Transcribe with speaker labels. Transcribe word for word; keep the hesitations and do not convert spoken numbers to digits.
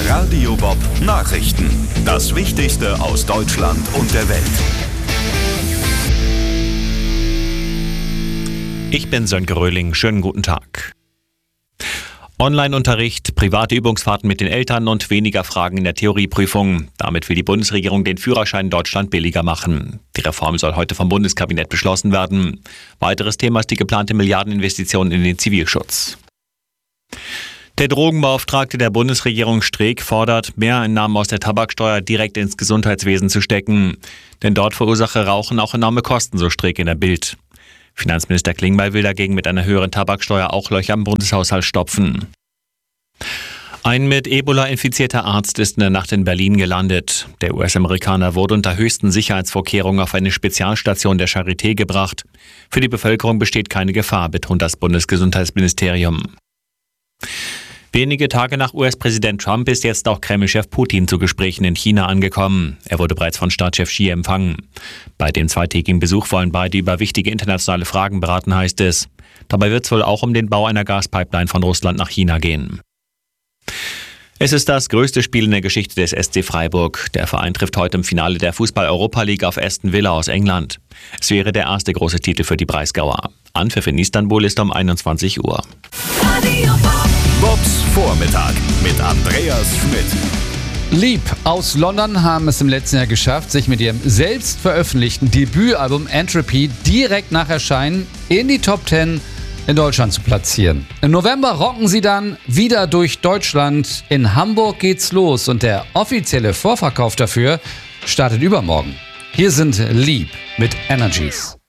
Speaker 1: Radio Bob Nachrichten. Das Wichtigste aus Deutschland und der Welt.
Speaker 2: Ich bin Sönke Röhling. Schönen guten Tag. Online-Unterricht, private Übungsfahrten mit den Eltern und weniger Fragen in der Theorieprüfung. Damit will die Bundesregierung den Führerschein in Deutschland billiger machen. Die Reform soll heute vom Bundeskabinett beschlossen werden. Weiteres Thema ist die geplante Milliardeninvestition in den Zivilschutz. Der Drogenbeauftragte der Bundesregierung Streeck fordert, Mehreinnahmen aus der Tabaksteuer direkt ins Gesundheitswesen zu stecken. Denn dort verursache Rauchen auch enorme Kosten, so Streeck in der Bild. Finanzminister Klingbeil will dagegen mit einer höheren Tabaksteuer auch Löcher im Bundeshaushalt stopfen. Ein mit Ebola infizierter Arzt ist in der Nacht in Berlin gelandet. Der U S-Amerikaner wurde unter höchsten Sicherheitsvorkehrungen auf eine Spezialstation der Charité gebracht. Für die Bevölkerung besteht keine Gefahr, betont das Bundesgesundheitsministerium. Wenige Tage nach U S-Präsident Trump ist jetzt auch Kreml-Chef Putin zu Gesprächen in China angekommen. Er wurde bereits von Staatschef Xi empfangen. Bei dem zweitägigen Besuch wollen beide über wichtige internationale Fragen beraten, heißt es. Dabei wird es wohl auch um den Bau einer Gaspipeline von Russland nach China gehen. Es ist das größte Spiel in der Geschichte des S C Freiburg. Der Verein trifft heute im Finale der Fußball-Europa League auf Aston Villa aus England. Es wäre der erste große Titel für die Breisgauer. Anpfiff in Istanbul ist um einundzwanzig Uhr.
Speaker 1: Bobs Vormittag mit Andreas Schmidt.
Speaker 3: Leap aus London haben es im letzten Jahr geschafft, sich mit ihrem selbst veröffentlichten Debütalbum Entropy direkt nach Erscheinen in die Top zehn in Deutschland zu platzieren. Im November rocken sie dann wieder durch Deutschland. In Hamburg geht's los und der offizielle Vorverkauf dafür startet übermorgen. Hier sind Leap mit Energies.